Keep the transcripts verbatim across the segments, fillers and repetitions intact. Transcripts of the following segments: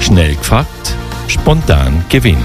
Schnell gefragt, spontan gewinnt.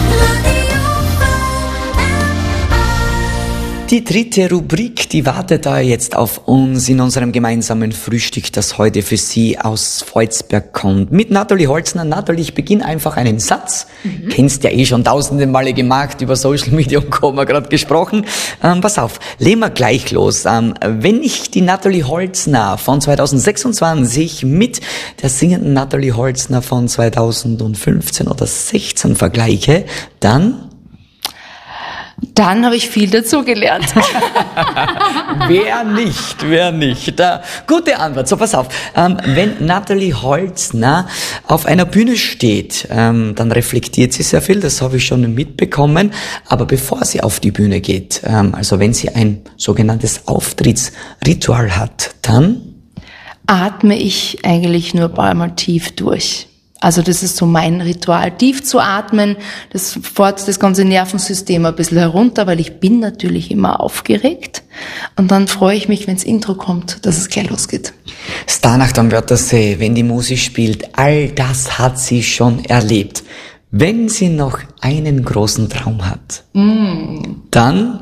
Die dritte Rubrik, die wartet da jetzt auf uns in unserem gemeinsamen Frühstück, das heute für Sie aus Volzberg kommt. Mit Nathalie Holzner. Nathalie, ich beginne einfach einen Satz. Mhm. Kennst ja eh schon tausende Male gemacht, über Social Media und Co. haben wir gerade gesprochen. Ähm, pass auf, legen wir gleich los. Ähm, wenn ich die Nathalie Holzner von zweitausendsechsundzwanzig mit der singenden Nathalie Holzner von zweitausendfünfzehn oder sechzehn vergleiche, dann... Dann habe ich viel dazu gelernt. Wer nicht, wer nicht. Da, gute Antwort. So, pass auf. Ähm, wenn Nathalie Holzner auf einer Bühne steht, ähm, dann reflektiert sie sehr viel, das habe ich schon mitbekommen. Aber bevor sie auf die Bühne geht, ähm, also wenn sie ein sogenanntes Auftrittsritual hat, dann atme ich eigentlich nur ein paar Mal tief durch. Also das ist so mein Ritual, tief zu atmen, das fährt das ganze Nervensystem ein bisschen herunter, weil ich bin natürlich immer aufgeregt. Und dann freue ich mich, wenn das Intro kommt, dass es gleich losgeht. Starnacht am Wörthersee, wenn die Musik spielt, all das hat sie schon erlebt. Wenn sie noch einen großen Traum hat, mm. dann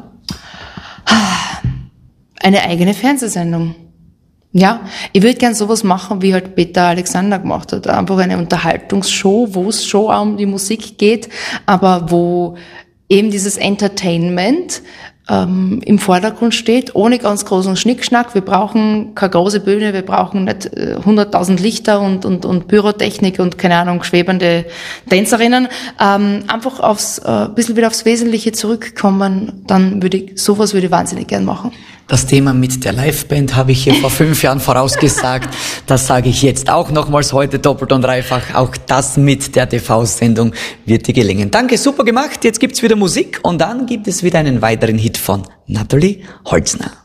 eine eigene Fernsehsendung. Ja, ich würde gern sowas machen, wie halt Peter Alexander gemacht hat. Einfach eine Unterhaltungsshow, wo es schon auch um die Musik geht, aber wo eben dieses Entertainment ähm, im Vordergrund steht, ohne ganz großen Schnickschnack. Wir brauchen keine große Bühne, wir brauchen nicht äh, hunderttausend Lichter und, und, und Pyrotechnik und, keine Ahnung, schwebende Tänzerinnen. Ähm, einfach aufs, äh, ein bisschen wieder aufs Wesentliche zurückkommen, dann würde ich, sowas würde ich wahnsinnig gern machen. Das Thema mit der Liveband habe ich hier vor fünf Jahren vorausgesagt. Das sage ich jetzt auch nochmals heute doppelt und dreifach. Auch das mit der T V-Sendung wird dir gelingen. Danke, super gemacht. Jetzt gibt's wieder Musik und dann gibt es wieder einen weiteren Hit von Nathalie Holzner.